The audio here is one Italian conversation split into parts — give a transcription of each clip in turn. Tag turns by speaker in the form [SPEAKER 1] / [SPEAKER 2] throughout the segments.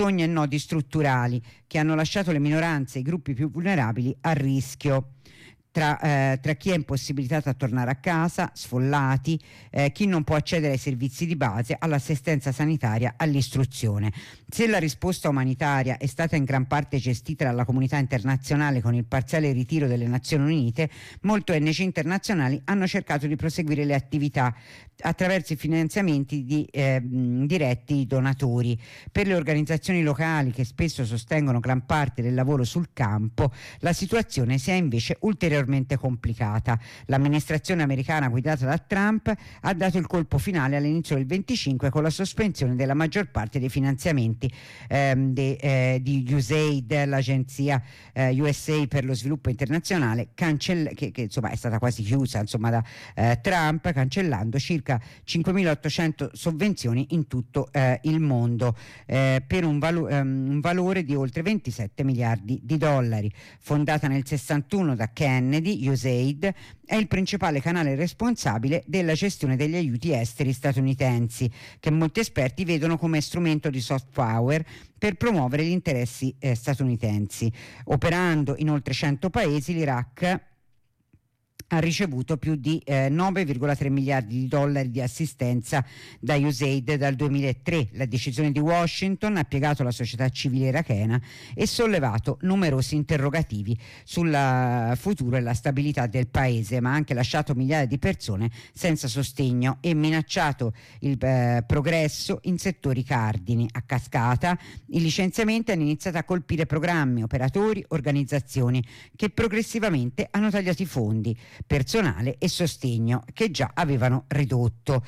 [SPEAKER 1] e nodi strutturali che hanno lasciato le minoranze e i gruppi più vulnerabili a rischio. Tra chi è impossibilitato a tornare a casa, sfollati, chi non può accedere ai servizi di base, all'assistenza sanitaria, all'istruzione. Se la risposta umanitaria è stata in gran parte gestita dalla comunità internazionale con il parziale ritiro delle Nazioni Unite, molte ONG internazionali hanno cercato di proseguire le attività attraverso i finanziamenti diretti donatori. Per le organizzazioni locali, che spesso sostengono gran parte del lavoro sul campo, la situazione si è invece ulteriormente complicata. L'amministrazione americana guidata da Trump ha dato il colpo finale all'inizio del 25 con la sospensione della maggior parte dei finanziamenti di USAID, l'agenzia USA per lo sviluppo internazionale, che insomma è stata quasi chiusa da Trump, cancellando circa 5.800 sovvenzioni in tutto il mondo per un valore di oltre 27 miliardi di dollari. Fondata nel 61 da Kennedy, USAID è il principale canale responsabile della gestione degli aiuti esteri statunitensi, che molti esperti vedono come strumento di soft power per promuovere gli interessi statunitensi. Operando in oltre 100 paesi, l'Iraq ha ricevuto più di 9,3 miliardi di dollari di assistenza da USAID dal 2003. La decisione di Washington ha piegato la società civile irachena e sollevato numerosi interrogativi sul futuro e la stabilità del paese, ma ha anche lasciato migliaia di persone senza sostegno e minacciato il progresso in settori cardini. A cascata, i licenziamenti hanno iniziato a colpire programmi, operatori, organizzazioni che progressivamente hanno tagliato i fondi, personale e sostegno che già avevano ridotto.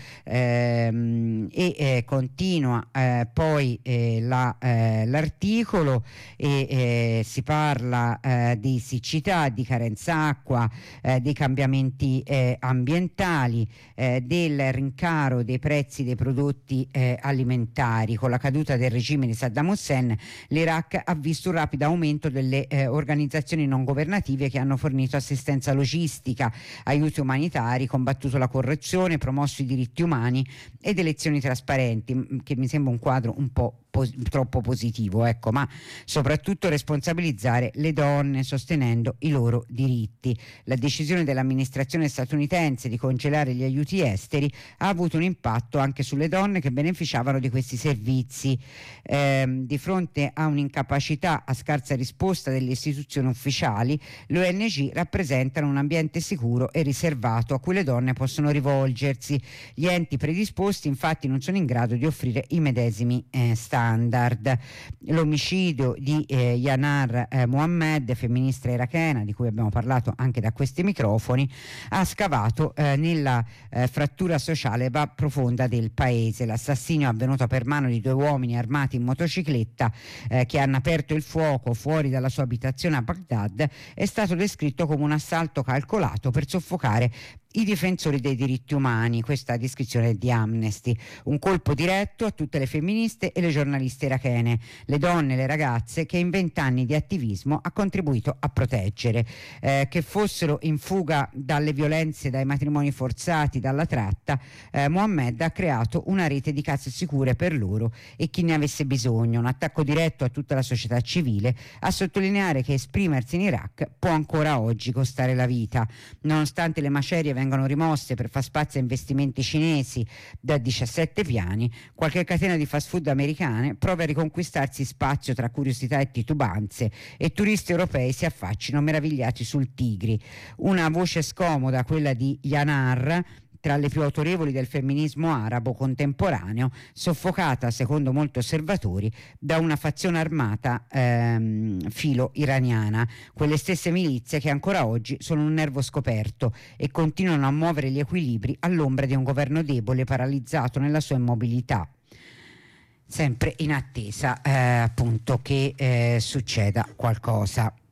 [SPEAKER 1] Continua poi l'articolo e si parla di siccità, di carenza acqua, dei cambiamenti ambientali, del rincaro dei prezzi dei prodotti alimentari. Con la caduta del regime di Saddam Hussein, l'Iraq ha visto un rapido aumento delle organizzazioni non governative che hanno fornito assistenza logistica, aiuti umanitari, combattuto la corruzione, promosso i diritti umani ed elezioni trasparenti, che mi sembra un quadro un po' troppo positivo, ma soprattutto responsabilizzare le donne sostenendo i loro diritti. La decisione dell'amministrazione statunitense di congelare gli aiuti esteri ha avuto un impatto anche sulle donne che beneficiavano di questi servizi. Di fronte a un'incapacità a scarsa risposta delle istituzioni ufficiali, le ONG rappresentano un ambiente sicuro e riservato a cui le donne possono rivolgersi. Gli enti predisposti infatti non sono in grado di offrire i medesimi standard. L'omicidio di Yanar Mohammed, femminista irachena di cui abbiamo parlato anche da questi microfoni, ha scavato nella frattura sociale profonda del paese. L'assassinio, avvenuto per mano di 2 uomini armati in motocicletta che hanno aperto il fuoco fuori dalla sua abitazione a Baghdad, è stato descritto come un assalto calcolato per soffocare i difensori dei diritti umani. Questa descrizione di Amnesty. Un colpo diretto a tutte le femministe e le giornaliste irachene, le donne e le ragazze che in 20 anni di attivismo ha contribuito a proteggere, che fossero in fuga dalle violenze, dai matrimoni forzati, dalla tratta. Mohammed ha creato una rete di case sicure per loro e chi ne avesse bisogno, un attacco diretto a tutta la società civile, a sottolineare che esprimersi in Iraq può ancora oggi costare la vita. Nonostante le macerie vengono rimosse per far spazio a investimenti cinesi da 17 piani, qualche catena di fast food americane prova a riconquistarsi spazio tra curiosità e titubanze e turisti europei si affacciano meravigliati sul Tigri. Una voce scomoda, quella di Yanar, tra le più autorevoli del femminismo arabo contemporaneo, soffocata, secondo molti osservatori, da una fazione armata filo-iraniana, quelle stesse milizie che ancora oggi sono un nervo scoperto e continuano a muovere gli equilibri all'ombra di un governo debole, paralizzato nella sua immobilità, sempre in attesa appunto che succeda qualcosa.